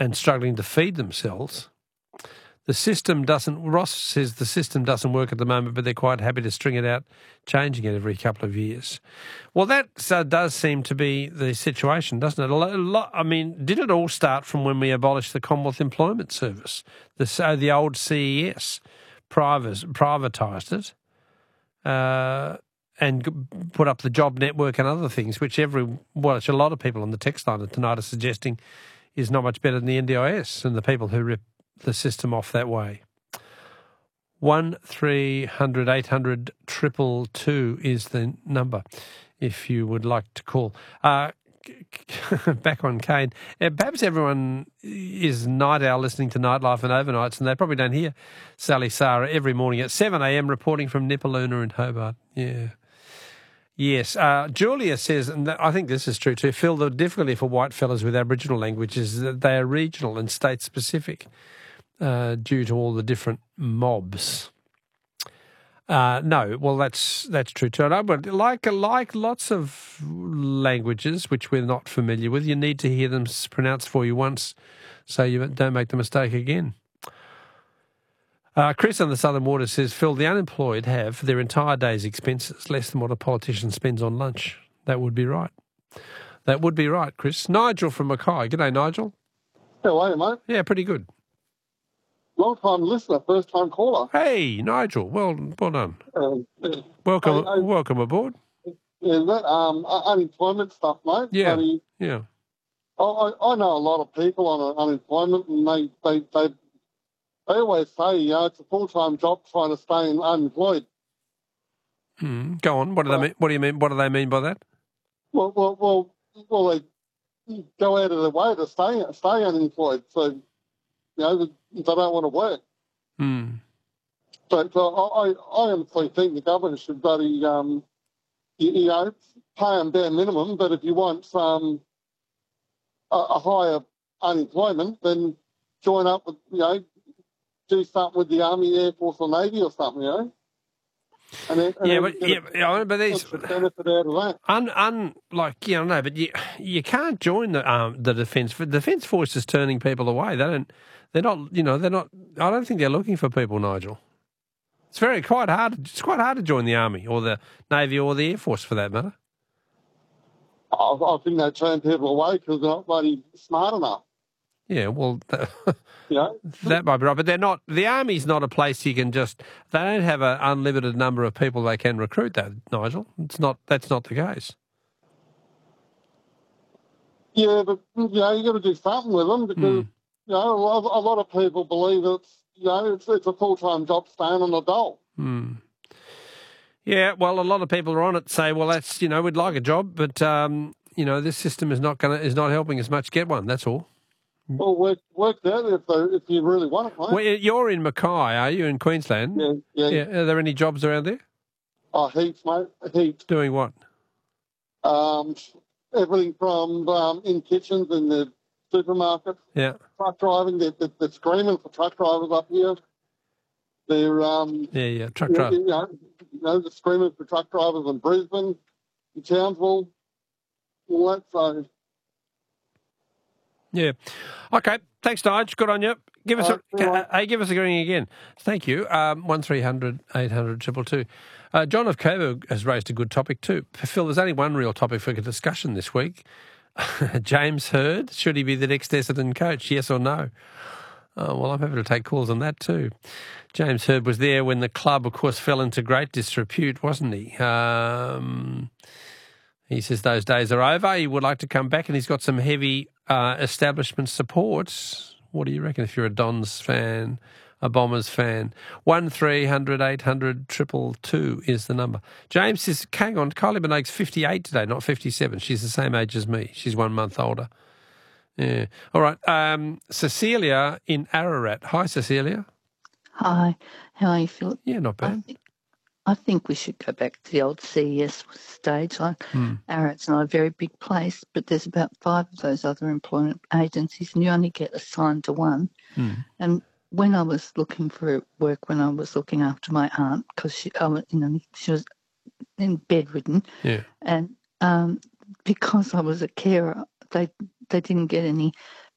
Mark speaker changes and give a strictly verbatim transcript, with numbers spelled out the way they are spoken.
Speaker 1: and struggling to feed themselves. The system doesn't, Ross says the system doesn't work at the moment, but they're quite happy to string it out, changing it every couple of years. Well, that uh, does seem to be the situation, doesn't it? A lot, a lot, I mean, did it all start from when we abolished the Commonwealth Employment Service? The, so the old C E S privatised, privatised it uh, and g- put up the job network and other things, which every, well, it's a lot of people on the text line tonight are suggesting is not much better than the N D I S and the people who rip the system off that way. One three hundred eight hundred triple two is the number if you would like to call. Uh, back on Kane. Uh, perhaps everyone is night owl listening to Nightlife and overnights, and they probably don't hear Sally Sarah every morning at seven a.m. reporting from Nipaluna in Hobart. Yeah. Yes. Uh, Julia says, and I think this is true too, Phil, the difficulty for white fellas with Aboriginal language is that they are regional and state-specific. Uh, due to all the different mobs. Uh, no, well, that's that's true too. No, but like like lots of languages which we're not familiar with, you need to hear them pronounced for you once, so you don't make the mistake again. Uh, Chris on the Southern Water says, Phil, the unemployed have their entire day's expenses, less than what a politician spends on lunch. That would be right. That would be right, Chris. Nigel from Mackay. G'day, Nigel.
Speaker 2: How are you, mate?
Speaker 1: Yeah, pretty good.
Speaker 2: Long-time listener, first-time caller.
Speaker 1: Hey, Nigel, well, well done.
Speaker 2: Um, yeah.
Speaker 1: Welcome,
Speaker 2: I, I,
Speaker 1: welcome aboard.
Speaker 2: Yeah, that um, unemployment stuff, mate.
Speaker 1: Yeah,
Speaker 2: bloody,
Speaker 1: yeah.
Speaker 2: I, I I know a lot of people on unemployment, and they they they, they always say, you know, it's a full-time job trying to stay unemployed.
Speaker 1: Hmm. Go on. What do they mean? What do you mean? What do they mean by that?
Speaker 2: Well, well, well, well, they go out of their way to stay stay unemployed. So, you know, they don't want to work.
Speaker 1: Hmm.
Speaker 2: So, so I, I honestly think the government should bloody, um, you, you know, pay them bare minimum. But if you want um, a, a higher unemployment, then join up with, you know, do something with the Army, Air Force, or Navy or something, you know. And then, and
Speaker 1: yeah,
Speaker 2: then
Speaker 1: but yeah, yeah, but these
Speaker 2: the benefit out of that.
Speaker 1: un, un like you know, no, but you you can't join the um the defence. The Defence Force is turning people away. They don't. They're not. You know, they're not. I don't think they're looking for people, Nigel. It's very quite hard. It's quite hard to join the Army or the Navy or the Air Force for that matter.
Speaker 2: I, I think they turn people away because they're not bloody smart enough.
Speaker 1: Yeah, well, that,
Speaker 2: Yeah,
Speaker 1: that might be right, but they're not. The Army's not a place you can just. They don't have an unlimited number of people they can recruit. That Nigel, it's not. That's not the case.
Speaker 2: yeah, but you know, you got to do something with them because
Speaker 1: Mm.
Speaker 2: you know a lot, a lot of people believe it's you know it's, it's a full time job staying on the dole.
Speaker 1: Mm. Yeah, well, a lot of people are on it. Say, well, that's you know, we'd like a job, but um, you know, this system is not going to is not helping us much get one. That's all.
Speaker 2: Well, work work that if they, if you really want it, mate.
Speaker 1: Well, you're in Mackay, are you, in Queensland?
Speaker 2: Yeah, yeah.
Speaker 1: Yeah. Are there any jobs around there?
Speaker 2: Oh, heaps, mate, heaps.
Speaker 1: Doing what?
Speaker 2: Um, everything from um, in kitchens in the supermarket,
Speaker 1: Yeah.
Speaker 2: truck driving. They're, they're, they're screaming for truck drivers up here. They're um,
Speaker 1: Yeah, yeah. Truck
Speaker 2: you,
Speaker 1: driver.
Speaker 2: you know, you know, they're screaming for truck drivers in Brisbane, in Townsville, all that. So.
Speaker 1: Yeah. Okay. Thanks, Nige. Good on you. Give us
Speaker 2: Uh,
Speaker 1: a
Speaker 2: right.
Speaker 1: hey, give us a ring again. Thank you. Um, one three hundred eight hundred triple two. Uh, John of Coburg has raised a good topic too. Phil, there's only one real topic for discussion this week. James Hird, should he be the next Essendon coach? Yes or no? Oh, well, I'm happy to take calls on that too. James Hird was there when the club, of course, fell into great disrepute, wasn't he? Um, he says those days are over. He would like to come back, and he's got some heavy uh, establishment support. What do you reckon if you're a Dons fan, a Bombers fan? One three hundred eight hundred triple two is the number. James says, hang on, Kylie Minogue's fifty-eight today, not fifty-seven. She's the same age as me. She's one month older. Yeah. All right. Um, Cecilia in Ararat. Hi, Cecilia.
Speaker 3: Hi, how are you, Philip?
Speaker 1: Yeah, not
Speaker 3: I
Speaker 1: bad.
Speaker 3: think, I think we should go back to the old C E S stage. Like,
Speaker 1: Hmm.
Speaker 3: Ararat's not a very big place, but there's about five of those other employment agencies, and you only get assigned to one.
Speaker 1: Hmm.
Speaker 3: And when I was looking for work, when I was looking after my aunt, because she, I was, you know, she was in bedridden,
Speaker 1: Yeah.
Speaker 3: and um, because I was a carer, they they didn't get any